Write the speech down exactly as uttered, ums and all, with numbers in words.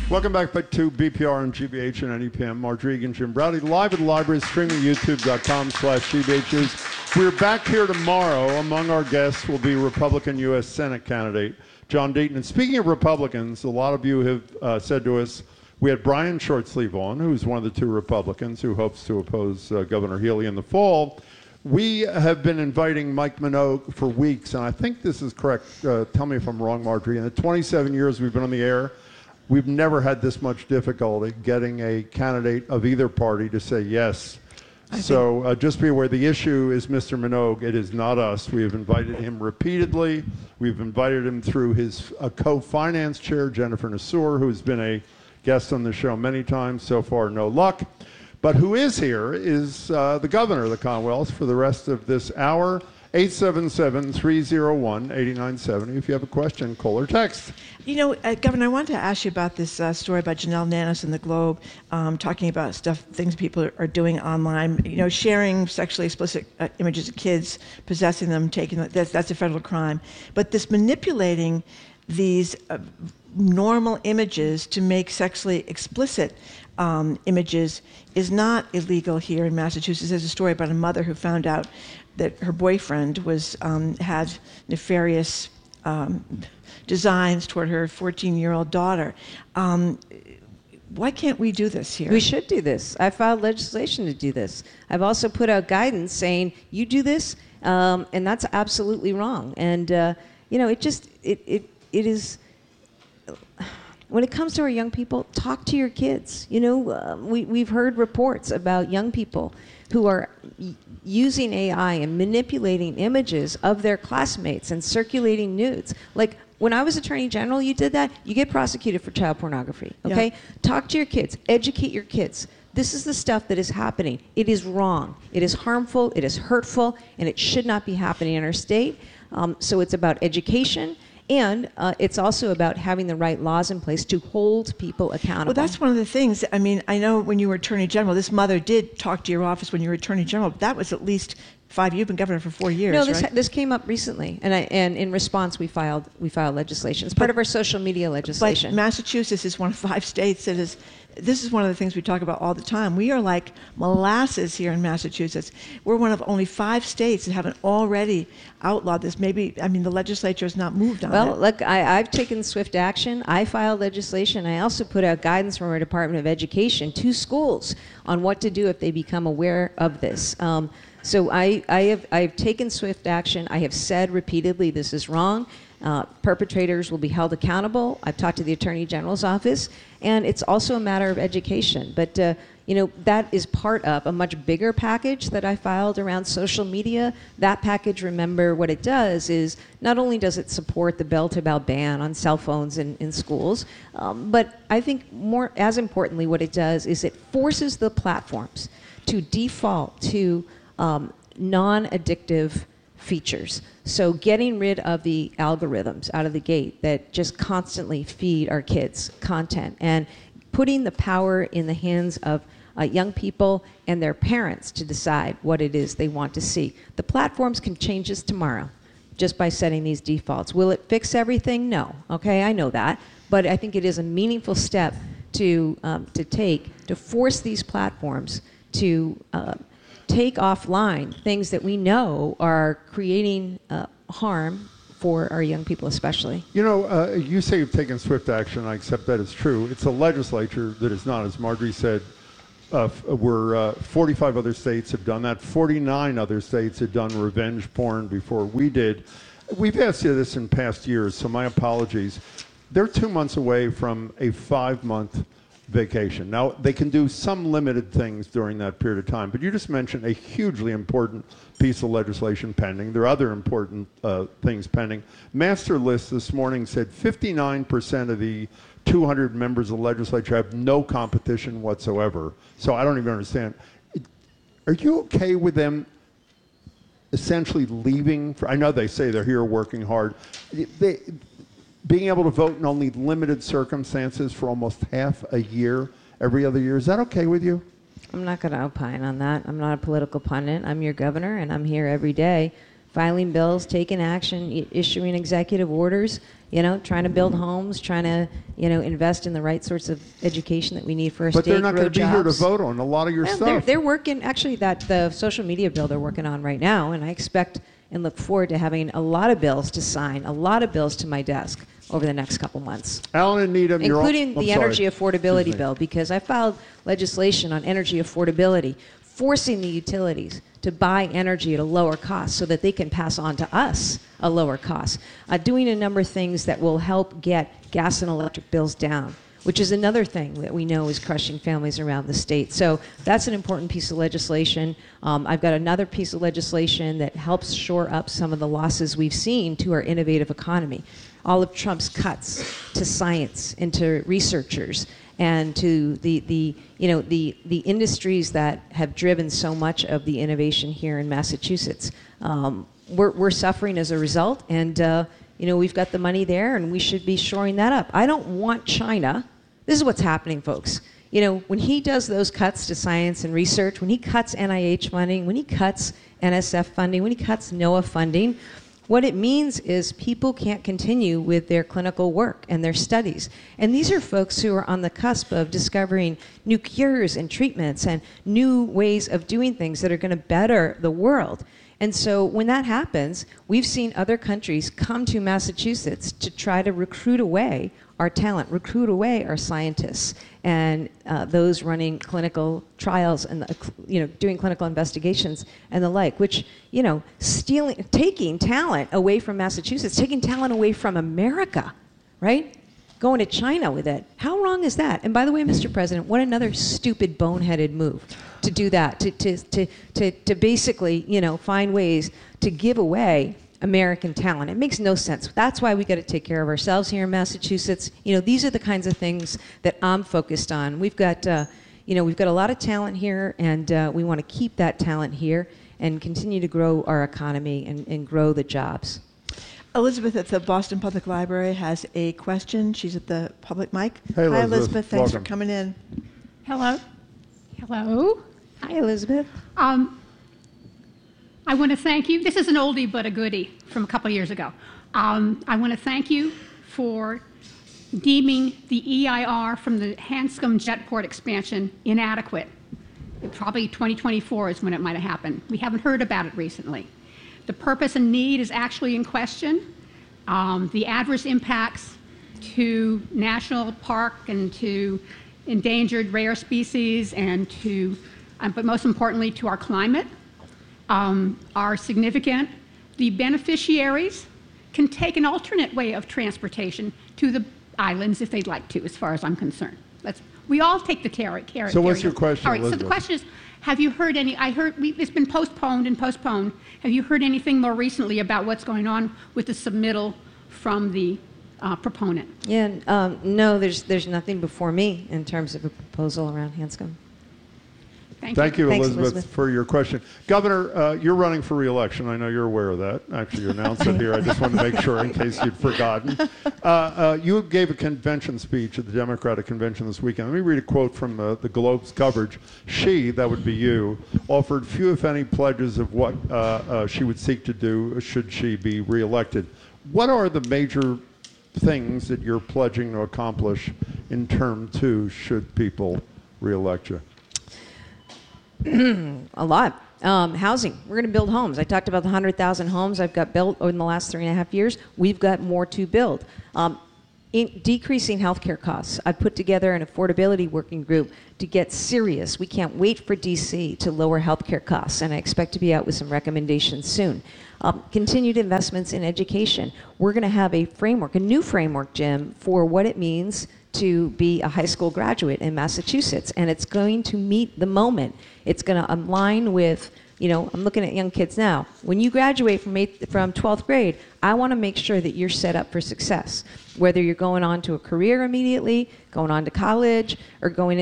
Welcome back to B P R and G B H and N E P M. Mark Regan, Jim Browdy, live at the library, streaming youtube.com slash GBHs. We're back here tomorrow. Among our guests will be Republican U S Senate candidate John Deaton. And speaking of Republicans, a lot of you have uh, said to us, we had Brian Shortsleeve on, who's one of the two Republicans who hopes to oppose uh, Governor Healy in the fall. We have been inviting Mike Minogue for weeks, and I think this is correct. Uh, tell me if I'm wrong, Marjorie. In the twenty-seven years we've been on the air, we've never had this much difficulty getting a candidate of either party to say yes. I so uh, just be aware, the issue is Mister Minogue. It is not us. We have invited him repeatedly. We've invited him through his uh, co-finance chair, Jennifer Nassour, who's been a guest on the show many times. So far, no luck. But who is here is uh, the governor of the Commonwealth for the rest of this hour. eight seven seven, three oh one, eight nine seven zero. If you have a question, call or text. You know, uh, Governor, I wanted to ask you about this uh, story about Janelle Nanis in the Globe, um, talking about stuff, things people are, are doing online. You know, sharing sexually explicit uh, images of kids, possessing them, taking them, that's, that's a federal crime. But this manipulating these uh, normal images to make sexually explicit um, images is not illegal here in Massachusetts. There's a story about a mother who found out that her boyfriend was um, had nefarious um, designs toward her fourteen-year-old daughter. Um, why can't we do this here? We should do this. I filed legislation to do this. I've also put out guidance saying, you do this, um, and that's absolutely wrong. And, uh, you know, it just, it, it, it is... When it comes to our young people, talk to your kids. You know, uh, we, we've heard reports about young people who are y- using A I and manipulating images of their classmates and circulating nudes. Like, when I was Attorney General, you did that, you get prosecuted for child pornography, okay? Yeah. Talk to your kids. Educate your kids. This is the stuff that is happening. It is wrong. It is harmful. It is hurtful. And it should not be happening in our state. Um, so it's about education. And uh, it's also about having the right laws in place to hold people accountable. Well, that's one of the things. I mean, I know when you were Attorney General, this mother did talk to your office when you were Attorney General. But that was at least five. You've been governor for four years, No, this right? this came up recently, and I and in response we filed we filed legislation. It's part of our social media legislation. But Massachusetts is one of five states that is. This is one of the things we talk about all the time. We are like molasses here in Massachusetts. We're one of only five states that haven't already outlawed this. Maybe, I mean, the legislature has not moved on well, it. Well, look, I, I've taken swift action. I filed legislation. I also put out guidance from our Department of Education to schools on what to do if they become aware of this. Um, so I, I have I've taken swift action. I have said repeatedly this is wrong. Uh, perpetrators will be held accountable. I've talked to the Attorney General's office, and it's also a matter of education. But, uh, you know, that is part of a much bigger package that I filed around social media. That package, remember, what it does is not only does it support the bell-to-bell ban on cell phones in, in schools, um, but I think more, as importantly, what it does is it forces the platforms to default to um, non-addictive features. So getting rid of the algorithms out of the gate that just constantly feed our kids content and putting the power in the hands of uh, young people and their parents to decide what it is they want to see. The platforms can change this tomorrow just by setting these defaults. Will it fix everything? No. Okay, I know that. But I think it is a meaningful step to, um, to take to force these platforms to uh, take offline things that we know are creating uh, harm for our young people especially. You know, uh, you say you've taken swift action. I accept that as true. It's a legislature that is not, as Marjorie said, uh, we're, uh, forty-five other states have done that. forty-nine other states had done revenge porn before we did. We've asked you this in past years, so my apologies. They're two months away from a five-month vacation. Now, they can do some limited things during that period of time, but you just mentioned a hugely important piece of legislation pending. There are other important uh, things pending. Master List this morning said fifty-nine percent of the two hundred members of the legislature have no competition whatsoever. So I don't even understand. Are you okay with them essentially leaving? For, I know they say they're here working hard. They, being able to vote in only limited circumstances for almost half a year, every other year, is that okay with you? I'm not going to opine on that. I'm not a political pundit. I'm your governor, and I'm here every day filing bills, taking action, i- issuing executive orders, you know, trying to build homes, trying to, you know, invest in the right sorts of education that we need for our But state, they're not grow going to be here to jobs. vote on a lot of your Well, stuff. They're, they're working, actually, that the social media bill they're working on right now, and I expect and look forward to having a lot of bills to sign, a lot of bills to my desk over the next couple months. Alan and Needham, you're all- Including I'm the sorry. energy Excuse affordability me. bill, because I filed legislation on energy affordability, forcing the utilities to buy energy at a lower cost so that they can pass on to us a lower cost. Uh, doing a number of things that will help get gas and electric bills down, which is another thing that we know is crushing families around the state. So that's an important piece of legislation. Um, I've got another piece of legislation that helps shore up some of the losses we've seen to our innovative economy. All of Trump's cuts to science and to researchers and to the, the you know the the industries that have driven so much of the innovation here in Massachusetts. Um, we're we're suffering as a result, and uh, you know we've got the money there, and we should be shoring that up. I don't want China. This is what's happening, folks. You know, when he does those cuts to science and research, when he cuts N I H funding, when he cuts N S F funding, when he cuts NOAA funding, what it means is people can't continue with their clinical work and their studies. And these are folks who are on the cusp of discovering new cures and treatments and new ways of doing things that are going to better the world. And so when that happens, we've seen other countries come to Massachusetts to try to recruit away our talent, recruit away our scientists and uh, those running clinical trials and uh, you know doing clinical investigations and the like, which you know stealing, taking talent away from Massachusetts, taking talent away from America, right? Going to China with it. How wrong is that? And by the way, Mister President, what another stupid, boneheaded move to do that, to to to to, to basically you know find ways to give away American talent. It makes no sense. That's why we got to take care of ourselves here in Massachusetts. You know, these are the kinds of things that I'm focused on. We've got, uh, you know, we've got a lot of talent here, and uh, we want to keep that talent here and continue to grow our economy and, and grow the jobs. Elizabeth at the Boston Public Library has a question. She's at the public mic. Hey, Hi, Elizabeth. Elizabeth. Thanks Welcome. for coming in. Hello. Hello. Hi, Elizabeth. Um, I want to thank you. This is an oldie but a goodie from a couple years ago. Um, I want to thank you for deeming the E I R from the Hanscom Jetport expansion inadequate. Probably twenty twenty-four is when it might have happened. We haven't heard about it recently. The purpose and need is actually in question. Um, the adverse impacts to national park and to endangered rare species and to, um, but most importantly, to our climate um, are significant. The beneficiaries can take an alternate way of transportation to the islands if they'd like to, as far as I'm concerned. Let's, we all take the carry. carry So what's carry- your question, All right, so the Elizabeth? question is, have you heard any, I heard, we, it's been postponed and postponed. Have you heard anything more recently about what's going on with the submittal from the uh, proponent? Yeah, um, no, there's there's nothing before me in terms of a proposal around Hanscom. Thank, Thank you, Thanks, Elizabeth, Elizabeth. for your question. Governor, uh, you're running for re-election. I know you're aware of that. Actually, you announced it here. I just wanted to make sure in case you'd forgotten. Uh, uh, you gave a convention speech at the Democratic Convention this weekend. Let me read a quote from uh, the Globe's coverage. She, that would be you, offered few, if any, pledges of what uh, uh, she would seek to do should she be re-elected. What are the major things that you're pledging to accomplish in term two should people re-elect you? A lot. Um, housing. We're going to build homes. I talked about the one hundred thousand homes I've got built in the last three and a half years. We've got more to build. Um, in decreasing healthcare costs. I put together an affordability working group to get serious. We can't wait for D C to lower healthcare costs, and I expect to be out with some recommendations soon. Um, continued investments in education. We're going to have a framework, a new framework, Jim, for what it means to be a high school graduate in Massachusetts, and it's going to meet the moment. It's going to align with, you know, I'm looking at young kids now. When you graduate from eighth, from twelfth grade, I want to make sure that you're set up for success, whether you're going on to a career immediately, going on to college, or going